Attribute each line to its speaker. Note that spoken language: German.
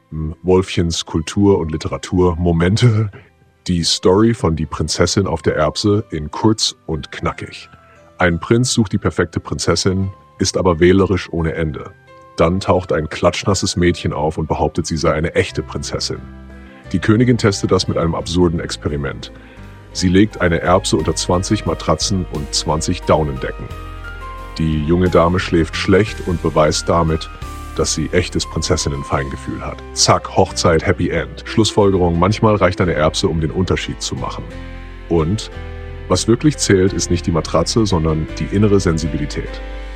Speaker 1: Wolfchens Kultur und Literatur, Momente, die Story von Die Prinzessin auf der Erbse in kurz und knackig. Ein Prinz sucht die perfekte Prinzessin, ist aber wählerisch ohne Ende. Dann taucht ein klatschnasses Mädchen auf und behauptet, sie sei eine echte Prinzessin. Die Königin testet das mit einem absurden Experiment. Sie legt eine Erbse unter 20 Matratzen und 20 Daunendecken. Die junge Dame schläft schlecht und beweist damit, dass sie echtes Prinzessinnen-Feingefühl hat. Zack, Hochzeit, Happy End. Schlussfolgerung, manchmal reicht eine Erbse, um den Unterschied zu machen. Und was wirklich zählt, ist nicht die Matratze, sondern die innere Sensibilität.